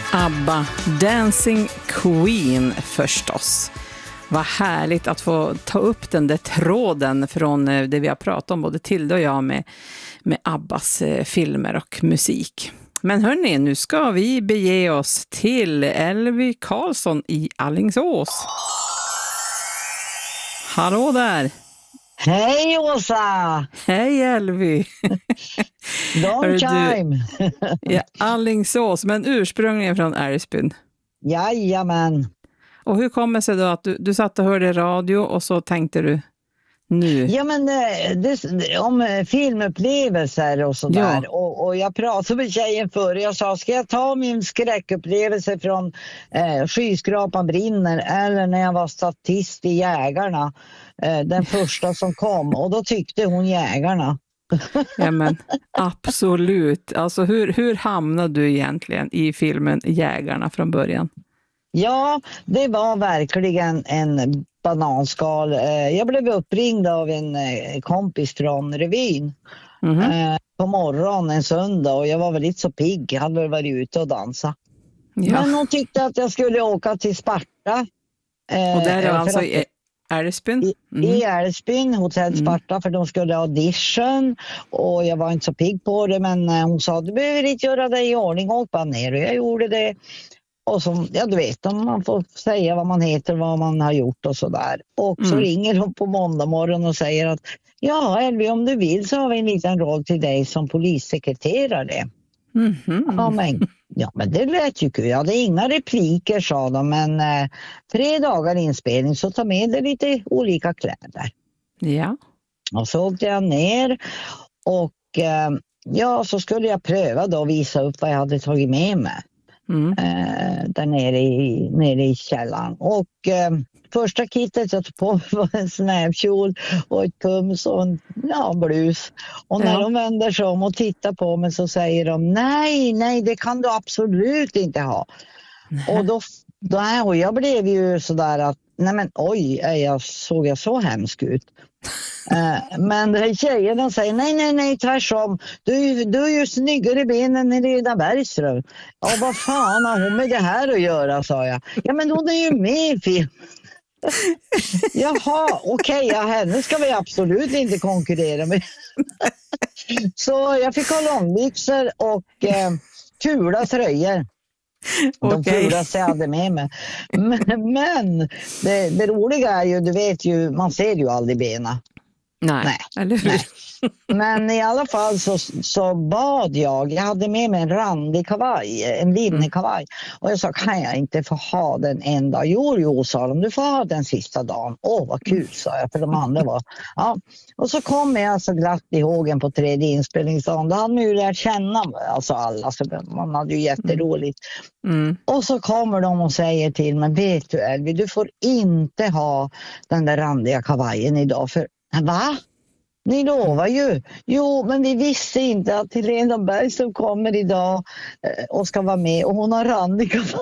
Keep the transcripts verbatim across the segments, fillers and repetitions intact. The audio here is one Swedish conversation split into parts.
ABBA, Dancing Queen förstås. Vad härligt att få ta upp den där tråden från det vi har pratat om, både Tilde och jag, med, med ABBAs filmer och musik. Men hörni, nu ska vi bege oss till Elvy Karlsson i Alingsås. Hallå där! Hej Åsa! Hej Elvy! Long time! Ja, Alingsås, men ursprungligen från Älvsbyn. Jajamän. Och hur kommer det sig då att du, du satt och hörde radio och så tänkte du nu? Ja men det, det, om filmupplevelser och sådär. Ja. Och, och jag pratade med tjejen förr. Jag sa, ska jag ta min skräckupplevelse från eh, Skyskrapan brinner eller när jag var statist i Jägarna. Eh, den första som kom. Och då tyckte hon Jägarna. Ja men absolut. Alltså hur, hur hamnade du egentligen i filmen Jägarna från början? Ja, det var verkligen en bananskal. Jag blev uppringd av en kompis från revyn mm-hmm. på morgonen en söndag och jag var väl lite så pigg. Jag hade väl varit ute och dansa. Ja. Men hon tyckte att jag skulle åka till Sparta. Och där är alltså i Älvsbyn? Mm. I Älvsbyn, hotell Sparta, mm. för de skulle ha audition och jag var inte så pigg på det, men hon sa, du behöver inte göra det i ordning, åk bara ner, och jag gjorde det. Och så, ja du vet, om man får säga vad man heter, vad man har gjort och sådär. Och så mm. ringer de på måndag morgon och säger att ja Elvy, om du vill så har vi en liten roll till dig som polissekreterare. Mm-hmm. Ja, men, ja men det lät ju kul. Jag hade inga repliker sa de, men eh, tre dagar inspelning så ta med dig lite olika kläder. Ja. Och så åkte jag ner och eh, ja så skulle jag pröva då och visa upp vad jag hade tagit med mig. Mm. Eh, där nere i, nere i källaren. Och eh, första kittet jag tog på var en snävkjol och ett pums och en ja, blus. Och när ja. de vänder sig om och tittar på mig så säger de nej, nej det kan du absolut inte ha. Nej. Och då, då och jag blev ju sådär att nej men oj, jag såg jag så hemsk ut. uh, men det här tjejerna säger nej, nej, nej, tvärtom. Du, du är ju snyggare i benen än Lena Bergström. Ja, vad fan har hon med det här att göra, sa jag. Ja, men hon är ju med i film. Jaha, okej, okay, ja, henne ska vi absolut inte konkurrera med. Så jag fick ha långbyxor och eh, kula tröjor. De okay. fulaste jag hade med mig. Men, men det, det roliga är ju, du vet ju, man ser ju aldrig benen. Nej, nej. Eller hur? Nej. Men i alla fall så, så bad jag, jag hade med mig en randig kavaj, en linnekavaj. Mm. Och jag sa, kan jag inte få ha den en dag? Jo, jo, sa de, du får ha den sista dagen. Åh, vad kul, sa jag, för de andra var. Ja. Och så kom jag så glatt i hågen på tredje inspelningsdagen. Då hade man ju lärt känna alltså alla, så man hade ju jätteroligt. Mm. Och så kommer de och säger till mig, vet du Elvy, du får inte ha den där randiga kavajen idag, för va? Ni lovar ju. Jo, men vi visste inte att Helena Bergström kommer idag och ska vara med. Och hon har randig kavaj.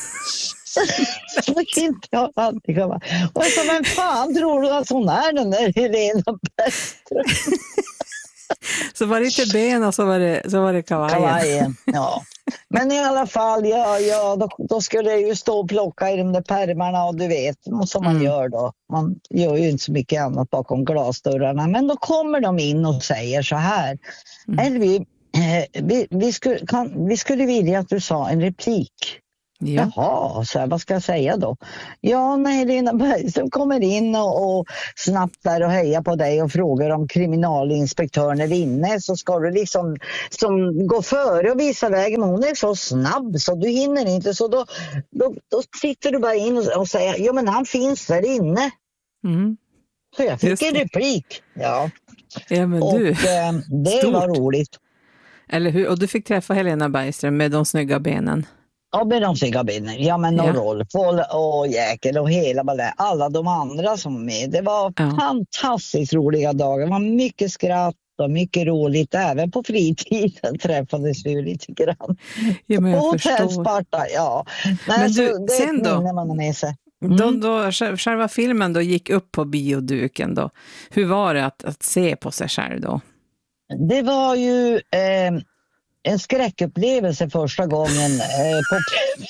Så inte ha randig kavaj. Och jag sa, men fan tror du att hon är den där Helena Bergström? Så var det inte ben och så var det, så var det kavajen. Kavajen, ja. Men i alla fall, ja, ja, då, då skulle jag ju stå och plocka i de där pärmarna och du vet, som man mm. gör då. Man gör ju inte så mycket annat bakom glasdörrarna. Men då kommer de in och säger så här. Mm. Elvy, eh, vi, vi, skulle, kan, vi skulle vilja att du sa en replik. Ja. Jaha, så här, vad ska jag säga då? Ja, när Helena Bergström kommer in och, och snabbt där och hejar på dig och frågar om kriminalinspektören är inne, så ska du liksom som gå före och visa vägen, men hon är så snabb så du hinner inte, så då, då, då sitter du bara in och, och säger, ja men han finns där inne. Mm. Så jag fick en replik. Ja, ja men och du, eh, det stort. Var roligt. Eller hur? Och du fick träffa Helena Bergström med de snygga benen. Ja, med de snygga benen. Ja, men ja. Rolf och, och Jäkel och hela ballet. Alla de andra som var med. Det var ja. fantastiskt roliga dagar. Det var mycket skratt och mycket roligt. Även på fritiden träffades vi lite grann. Ja, men jag och förstår. Sparta, ja. Nej, men du, så det sen då? Man har med sig. Mm. Då, då, själva filmen då gick upp på bioduken då. Hur var det att, att se på sig själv då? Det var ju... Eh, en skräckupplevelse första gången eh, på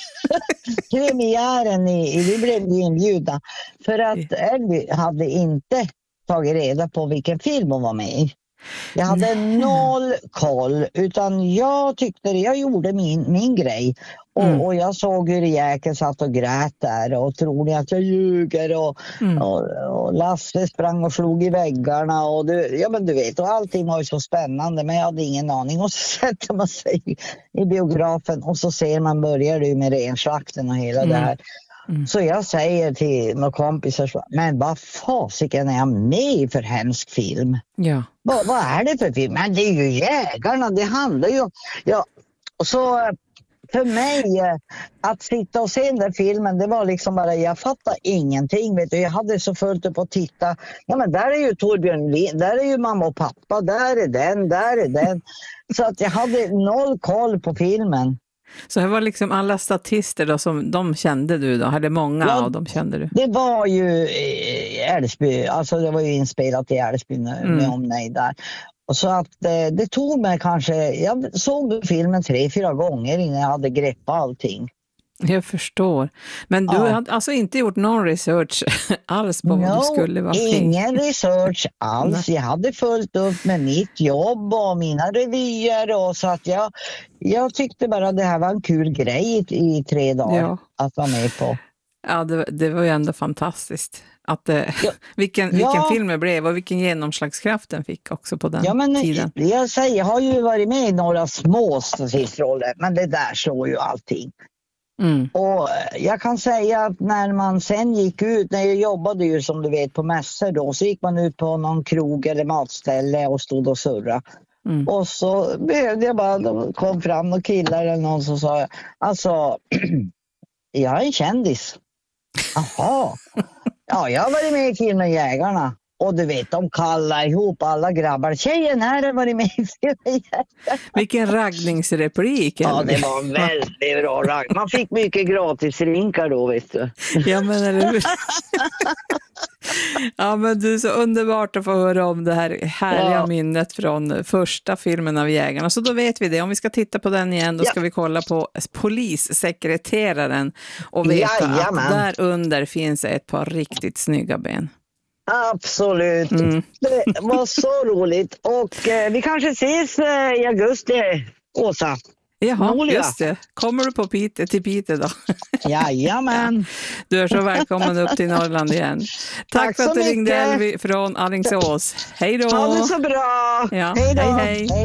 premiären. I, i, vi blev inbjudna för att Elvi hade inte tagit reda på vilken film hon var med i. Jag hade Nej. noll koll, utan jag tyckte jag gjorde min, min grej. Och, mm. och jag såg hur Jäkel satt och grät där och tror ni att jag ljuger och, mm. och, och Lasse sprang och slog i väggarna och du, ja men du vet, och allting var ju så spännande men jag hade ingen aning. Och så sätter man sig i, i biografen och så ser man, börjar du med renslakten och hela mm. det här. Mm. Så jag säger till några kompisar, men vad fasiken är jag med i för hemsk film? Ja. Vad, vad är det för film? Men det är ju Jägarna, det handlar ju... Ja. Och så för mig, att sitta och se den där filmen, det var liksom bara, jag fattar ingenting. Vet du. Jag hade så fullt upp att titta. Ja men där är ju Torbjörn Lind, där är ju mamma och pappa, där är den, där är den. Så att jag hade noll koll på filmen. Så det var liksom alla statister då som de kände du då? Hade många ja, av dem kände du? Det var ju i Älvsby, alltså det var ju inspelat i Älvsby med mm. omnejd där. Och så att det, det tog mig kanske, jag såg filmen tre, fyra gånger innan jag hade greppat allting. Jag förstår. Men du ja. hade alltså inte gjort någon research alls på vad no, du skulle vara fri? Ingen research alls. Jag hade följt upp med mitt jobb och mina revyer. Och så att jag, jag tyckte bara att det här var en kul grej i, i tre dagar ja. att vara med på. Ja, det, det var ju ändå fantastiskt. Att det, ja. vilken, vilken ja. film det blev och vilken genomslagskraft den fick också på den ja, men, tiden. Jag säger, jag har ju varit med i några små statistroller, men det där slår ju allting. Mm. Och jag kan säga att när man sen gick ut, när jag jobbade ju som du vet på mässor då, så gick man ut på någon krog eller matställe och stod och surra. Mm. Och så behövde jag bara, de kom fram och killar eller någon som sa, alltså jag är en kändis. Jaha. Ja, jag har varit med i filmen Jägarna. Och du vet, de kallar ihop alla grabbar. Tjejen här har varit med i filmen Jägarna. Vilken raggningsreplik. Ja, det var en väldigt bra ragg. Man fick mycket gratis rinkar då, vet du. Ja, men eller hur? Ja, men du är så underbart att få höra om det här härliga ja. minnet från första filmen av Jägarna. Så då vet vi det. Om vi ska titta på den igen, då ska ja. vi kolla på polissekreteraren och veta Jajamän. att där under finns ett par riktigt snygga ben. Absolut. Mm. Det var så roligt. Och eh, vi kanske ses eh, i augusti, Åsa. Jaha, Nolia. Just det. Kommer du på Pite, till Pite då? Jajamän. Du är så välkommen upp till Norrland igen. Tack, Tack för att du mycket. ringde Elvi från Alingsås. Hej då. Ha det så bra. Ja. Hej då. Hej, hej. hej.